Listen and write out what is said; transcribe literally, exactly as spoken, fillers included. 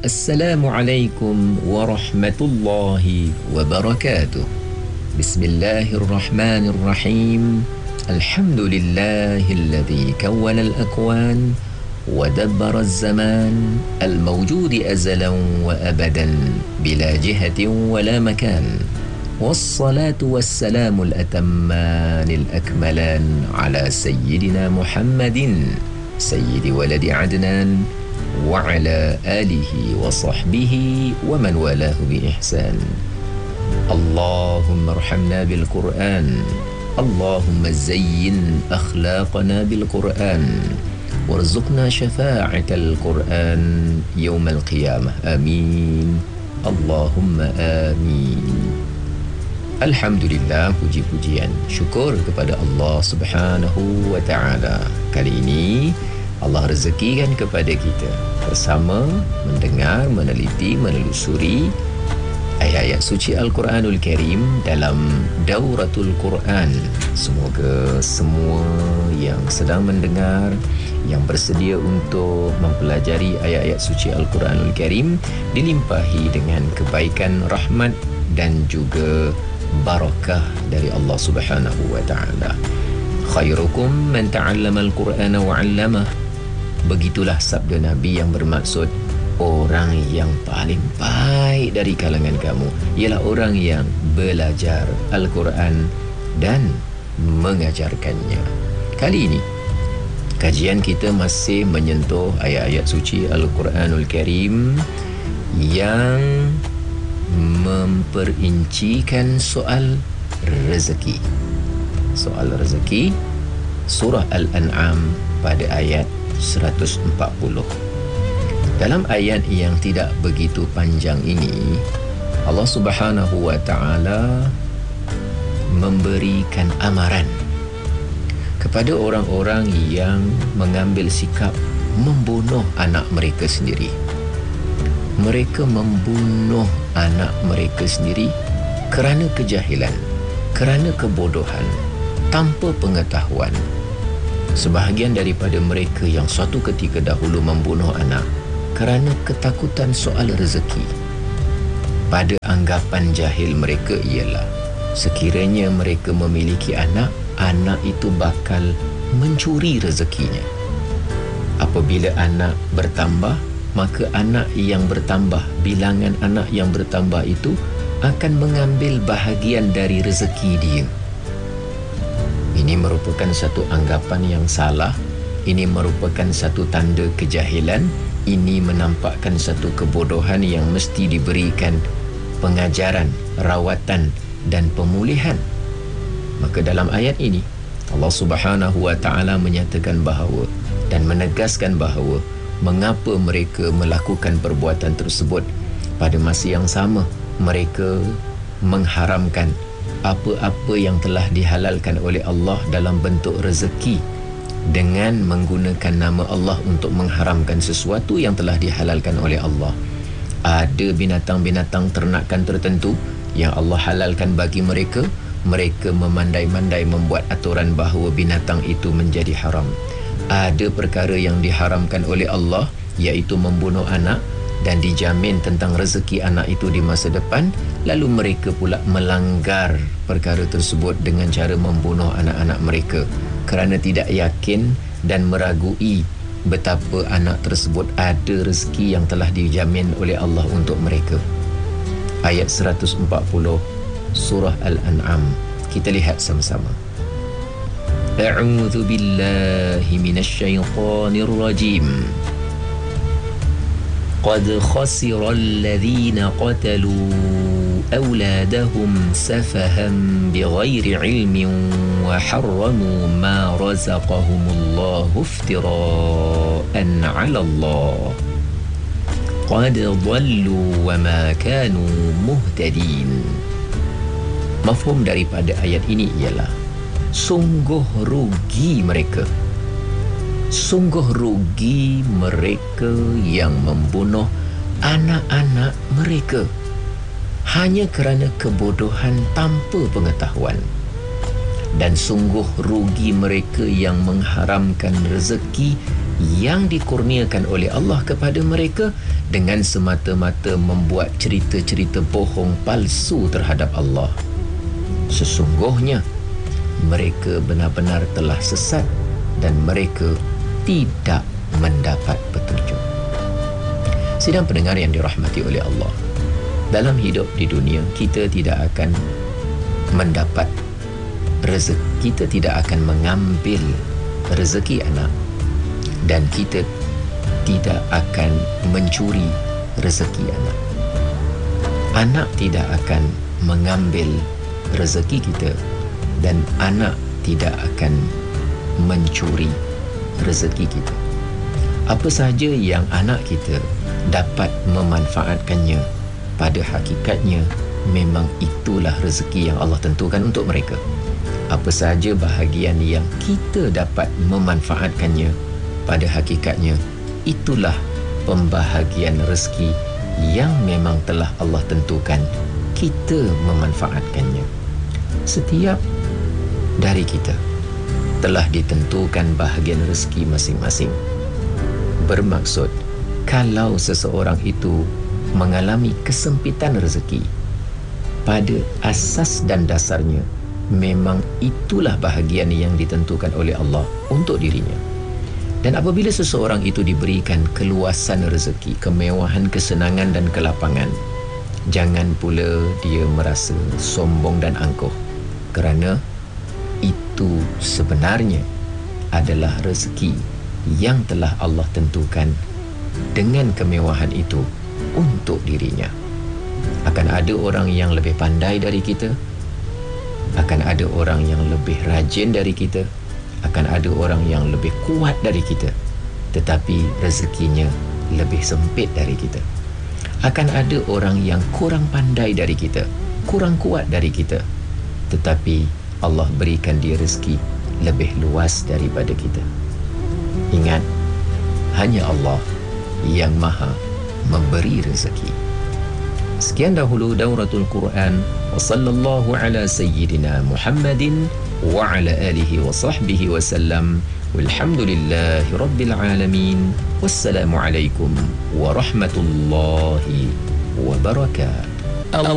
Assalamualaikum warahmatullahi wabarakatuh. Bismillahirrahmanirrahim. Alhamdulillahilladzi kawwana al-akwan wa dabbara az-zaman al-mawjud azalan wa abadan bila jihatin wa la makan. Wassalatu wassalamu al-atamman al-akmalan ala sayyidina Muhammadin sayyidi waladi Adnan wa ala alihi wa sahbihi wa man walahu bi ihsan. Allahumma arhamna bil Qur'an, Allahumma zayyin akhlaqana bil Qur'an, warzuqna syafa'atal Qur'an yawmal qiyamah. Amin. Allahumma amin. Alhamdulillah, puji-pujian syukur kepada Allah Subhanahu wa taala. Kali ini Allah rezekikan kepada kita bersama mendengar, meneliti, menelusuri ayat-ayat suci Al-Quranul Karim dalam Dauratul Quran. Semoga semua yang sedang mendengar, yang bersedia untuk mempelajari ayat-ayat suci Al-Quranul Karim dilimpahi dengan kebaikan, rahmat dan juga barakah dari Allah Subhanahu wa taala. Khairukum man ta'allama al-Qur'ana wa 'allamah. Begitulah sabda Nabi yang bermaksud orang yang paling baik dari kalangan kamu ialah orang yang belajar Al-Quran dan mengajarkannya. Kali ini kajian kita masih menyentuh ayat-ayat suci Al-Quranul Karim yang memperincikan soal rezeki. Soal rezeki, surah Al-An'am pada ayat seratus empat puluh. Dalam ayat yang tidak begitu panjang ini, Allah Subhanahu wa taala memberikan amaran kepada orang-orang yang mengambil sikap membunuh anak mereka sendiri. Mereka membunuh anak mereka sendiri kerana kejahilan, kerana kebodohan, tanpa pengetahuan. Sebahagian daripada mereka yang suatu ketika dahulu membunuh anak kerana ketakutan soal rezeki. Pada anggapan jahil mereka ialah sekiranya mereka memiliki anak, anak itu bakal mencuri rezekinya. Apabila anak bertambah, maka anak yang bertambah, bilangan anak yang bertambah itu akan mengambil bahagian dari rezeki dia. Ini merupakan satu anggapan yang salah. Ini merupakan satu tanda kejahilan. Ini menampakkan satu kebodohan yang mesti diberikan pengajaran, rawatan dan pemulihan. Maka dalam ayat ini Allah Subhanahu wa taala menyatakan bahawa dan menegaskan bahawa mengapa mereka melakukan perbuatan tersebut. Pada masa yang sama, mereka mengharamkan apa-apa yang telah dihalalkan oleh Allah dalam bentuk rezeki dengan menggunakan nama Allah untuk mengharamkan sesuatu yang telah dihalalkan oleh Allah. Ada binatang-binatang ternakan tertentu yang Allah halalkan bagi mereka, mereka memandai-mandai membuat aturan bahawa binatang itu menjadi haram. Ada perkara yang diharamkan oleh Allah, iaitu membunuh anak, dan dijamin tentang rezeki anak itu di masa depan, lalu mereka pula melanggar perkara tersebut dengan cara membunuh anak-anak mereka kerana tidak yakin dan meragui betapa anak tersebut ada rezeki yang telah dijamin oleh Allah untuk mereka. Ayat seratus empat puluh surah Al-An'am, kita lihat sama-sama. A'udzu billahi minasy syaithanir rajim. Qad khasira alladhina qatalu awladahum safahan bighairi ilmin wa harramu ma razaqahumullahu iftira'an 'ala Allah. Qad dhallu wa ma kanu muhtadin. Mafhum daripada ayat ini ialah sungguh rugi mereka. Sungguh rugi mereka yang membunuh anak-anak mereka hanya kerana kebodohan tanpa pengetahuan. Dan sungguh rugi mereka yang mengharamkan rezeki yang dikurniakan oleh Allah kepada mereka dengan semata-mata membuat cerita-cerita bohong palsu terhadap Allah. Sesungguhnya mereka benar-benar telah sesat dan mereka tidak mendapat petunjuk. Sidang pendengar yang dirahmati oleh Allah, dalam hidup di dunia kita tidak akan mendapat rezeki, kita tidak akan mengambil rezeki anak, dan kita tidak akan mencuri rezeki anak. Anak tidak akan mengambil rezeki kita, dan anak tidak akan mencuri rezeki kita. Apa sahaja yang anak kita dapat memanfaatkannya, pada hakikatnya memang itulah rezeki yang Allah tentukan untuk mereka. Apa sahaja bahagian yang kita dapat memanfaatkannya, pada hakikatnya itulah pembahagian rezeki yang memang telah Allah tentukan kita memanfaatkannya. Setiap dari kita telah ditentukan bahagian rezeki masing-masing. Bermaksud, kalau seseorang itu mengalami kesempitan rezeki, pada asas dan dasarnya memang itulah bahagian yang ditentukan oleh Allah untuk dirinya. Dan apabila seseorang itu diberikan keluasan rezeki, kemewahan, kesenangan dan kelapangan, jangan pula dia merasa sombong dan angkuh, kerana itu sebenarnya adalah rezeki yang telah Allah tentukan dengan kemewahan itu untuk dirinya. Akan ada orang yang lebih pandai dari kita, akan ada orang yang lebih rajin dari kita, akan ada orang yang lebih kuat dari kita, tetapi rezekinya lebih sempit dari kita. Akan ada orang yang kurang pandai dari kita, kurang kuat dari kita, tetapi Allah berikan dia rezeki lebih luas daripada kita. Ingat, hanya Allah yang maha memberi rezeki. Sekian dahulu Dauratul Quran, wa sallallahu ala sayyidina Muhammadin wa ala alihi wa sahbihi wa sallam, walhamdulillahi rabbil alamin. Wassalamu alaikum warahmatullahi wabarakatuh.